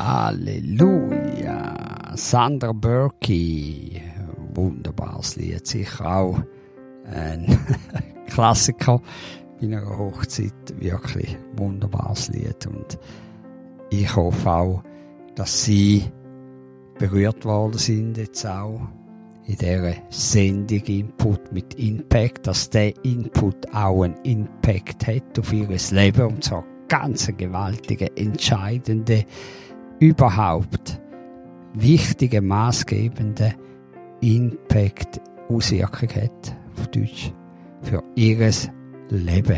Halleluja. Sandra Berkey. Wunderbares Lied. Sicher auch ein Klassiker bei einer Hochzeit. Wirklich wunderbares Lied. Und ich hoffe auch, dass Sie berührt worden sind, jetzt auch in dieser Sendung Input mit Impact, dass der Input auch einen Impact hat auf Ihr Leben, und zwar ganz gewaltige, entscheidende, überhaupt wichtige, maßgebende Impact, Auswirkung hat, auf Deutsch, für Ihr Leben.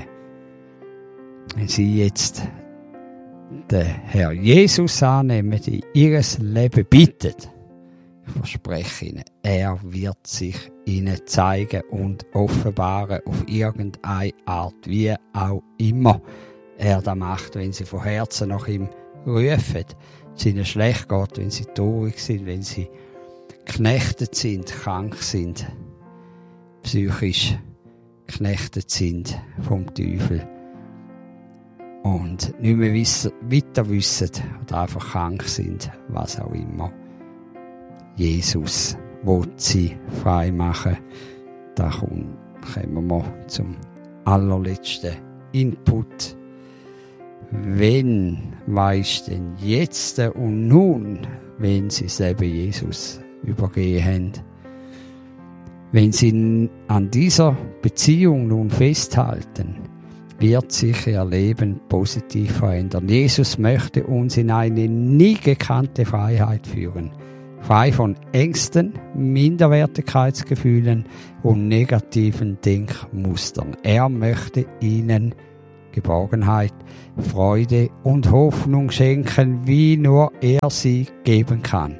Wenn Sie jetzt den Herr Jesus annehmen, in Ihr Leben bittet, ich verspreche Ihnen, er wird sich Ihnen zeigen und offenbaren auf irgendeine Art, wie auch immer er das macht, wenn Sie von Herzen nach ihm rufen, es Ihnen schlecht geht, wenn Sie traurig sind, wenn Sie geknechtet sind, krank sind, psychisch geknechtet sind vom Teufel und nicht mehr weiter wissen oder einfach krank sind, was auch immer. Jesus will sie frei machen. Da kommen wir zum allerletzten Input. Wenn weisst denn jetzt und nun, wenn sie das Leben Jesus übergeben haben? Wenn sie an dieser Beziehung nun festhalten, wird sich ihr Leben positiv verändern. Jesus möchte uns in eine nie gekannte Freiheit führen. Frei von Ängsten, Minderwertigkeitsgefühlen und negativen Denkmustern. Er möchte ihnen Geborgenheit, Freude und Hoffnung schenken, wie nur er sie geben kann.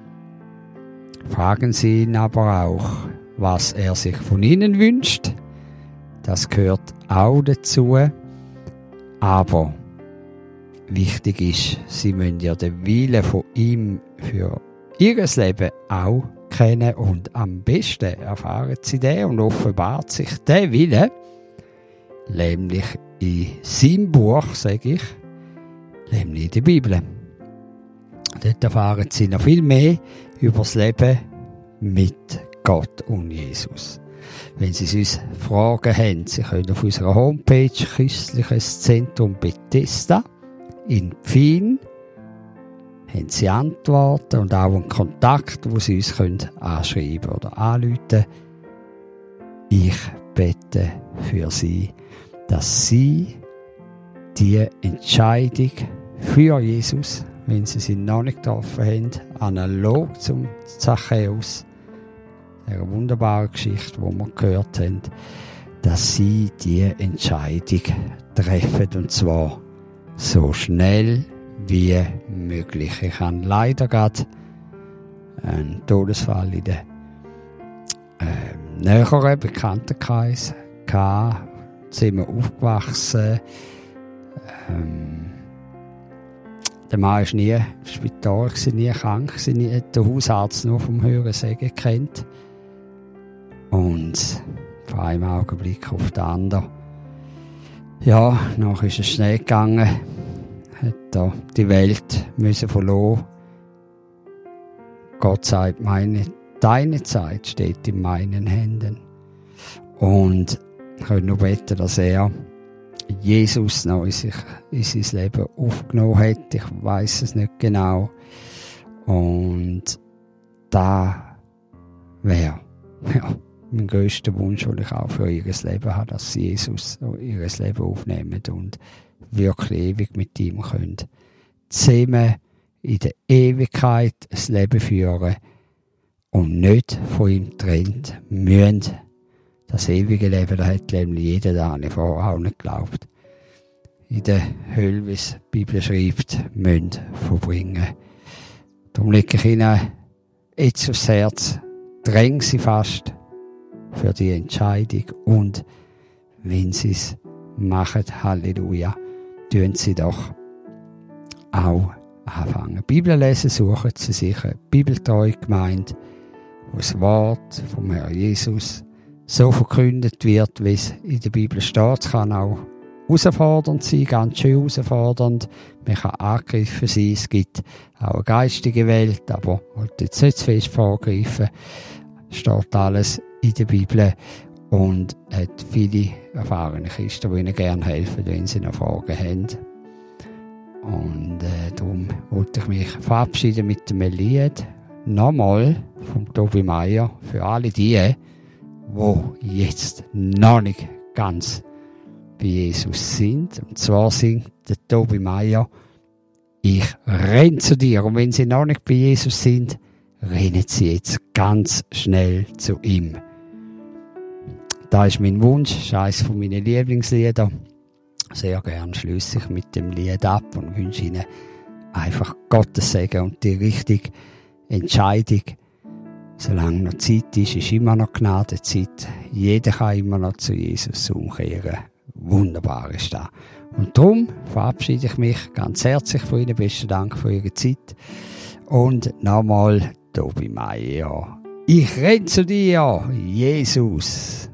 Fragen Sie ihn aber auch, was er sich von Ihnen wünscht. Das gehört auch dazu. Aber wichtig ist, Sie müssen ja den Willen von ihm für Ihr Leben auch kennen, und am besten erfahren Sie den und offenbart sich der Wille, nämlich in seinem Buch, sage ich, nämlich in der Bibel. Dort erfahren Sie noch viel mehr über das Leben mit Gott und Jesus. Wenn Sie sonst Fragen haben, Sie können auf unserer Homepage Christliches Zentrum Bethesda in Pfien haben Sie Antworten und auch einen Kontakt, wo Sie uns anschreiben können oder anrufen. Ich bete für Sie, dass Sie die Entscheidung für Jesus, wenn Sie sie noch nicht getroffen haben, analog zum Zachäus, einer wunderbaren Geschichte, die wir gehört haben, dass Sie die Entscheidung treffen, und zwar so schnell wie möglich. Ich habe leider gerade einen Todesfall in den näheren Bekanntenkreis gehabt. Sind wir aufgewachsen. Der Mann war nie im Spital, nie krank, nie hat den Hausarzt nur vom Hörensagen gekannt. Und von einem Augenblick auf den anderen, ja, nachher ist es schnell gegangen, hat da die Welt müssen verloren. Gott sagt, deine Zeit steht in meinen Händen. Und ich kann nur beten, dass er Jesus noch in sein Leben aufgenommen hat. Ich weiss es nicht genau. Und da wäre mein grösster Wunsch, den ich auch für ihr Leben habe, dass sie Jesus ihr Leben aufnehmen und wirklich ewig mit ihm können zusammen in der Ewigkeit ein Leben führen und nicht von ihm getrennt müssen. Das ewige Leben, das hat nämlich jeder da nicht vorher auch nicht geglaubt. In der Hölle, wie es die Bibel schreibt, müssen verbringen. Darum lege ich Ihnen jetzt aufs Herz, drängen Sie fast für die Entscheidung, und wenn Sie es machen, Halleluja, tun Sie doch auch anfangen. Bibel lesen, suchen Sie sich eine bibeltreue Gemeinde, wo das Wort vom Herrn Jesus so verkündet wird, wie es in der Bibel steht. Es kann auch herausfordernd sein, ganz schön herausfordernd. Man kann angegriffen sein. Es gibt auch eine geistige Welt, aber ich wollte jetzt nicht zu fest vorgreifen. Steht alles in der Bibel und hat viele erfahrene Christen, die ihnen gerne helfen, wenn sie noch Fragen haben. Und darum wollte ich mich verabschieden mit dem Lied. Nochmal vom Tobi Meier für alle die jetzt noch nicht ganz bei Jesus sind. Und zwar singt der Tobi Meier: Ich renne zu dir. Und wenn sie noch nicht bei Jesus sind, rennen sie jetzt ganz schnell zu ihm. Das ist mein Wunsch, das ist eines von meinen Lieblingslieder. Sehr gern schließe ich mit dem Lied ab und wünsche Ihnen einfach Gottes Segen und die richtige Entscheidung. Solange noch Zeit ist immer noch Gnadenzeit. Jeder kann immer noch zu Jesus umkehren. Wunderbar ist das. Und darum verabschiede ich mich ganz herzlich von Ihnen. Besten Dank für Ihre Zeit. Und nochmal Tobi Meier. Ich renne zu dir, Jesus.